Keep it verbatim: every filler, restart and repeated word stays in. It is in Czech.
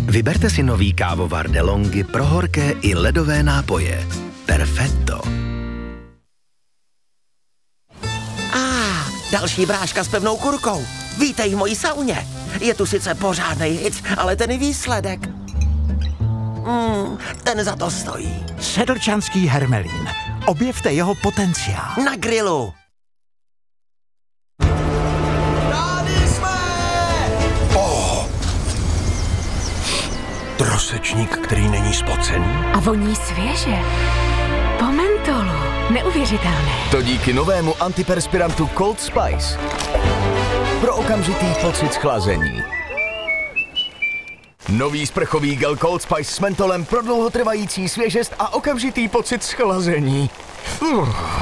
Vyberte si nový kávovar DeLonghi pro horké i ledové nápoje. Perfetto. A ah, další bráška s pevnou kurkou. Vítej v mojí sauně. Je tu sice pořádnej hic, ale ten výsledek. Mm, ten za to stojí. Sedlčanský hermelín. Objevte jeho potenciál. Na grilu. Rádi jsme! Oh. Trosečník, který není spocený. A voní svěže. Po mentolu. Neuvěřitelné. To díky novému antiperspirantu Cold Spice. Pro okamžitý pocit schlazení. Nový sprchový gel Cold Spice s mentolem pro dlouhotrvající svěžest a okamžitý pocit schlazení. Uf.